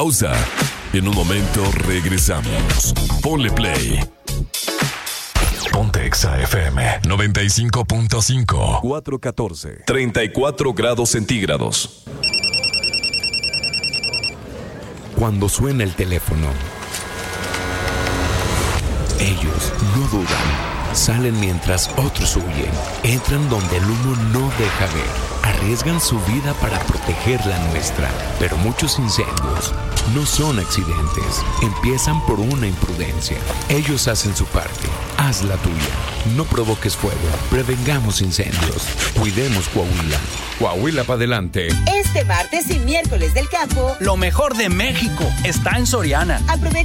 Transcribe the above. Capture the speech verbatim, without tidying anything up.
pausa. En un momento regresamos. Ponle play. Ponte Exa F M noventa y cinco punto cinco. cuatro catorce. treinta y cuatro grados centígrados. Cuando suena el teléfono, ellos no dudan. Salen mientras otros huyen. Entran donde el humo no deja ver. Arriesgan su vida para proteger la nuestra. Pero muchos incendios no son accidentes. Empiezan por una imprudencia. Ellos hacen su parte. Haz la tuya. No provoques fuego. Prevengamos incendios. Cuidemos Coahuila. Coahuila para adelante. Este martes y miércoles del campo, lo mejor de México está en Soriana. Aprovecha